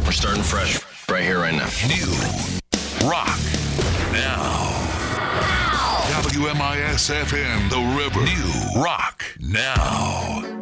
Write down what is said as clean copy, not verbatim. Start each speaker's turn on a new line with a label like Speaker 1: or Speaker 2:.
Speaker 1: We're starting fresh right here, right now.
Speaker 2: New rock now. WMIS FM, The River. New rock now.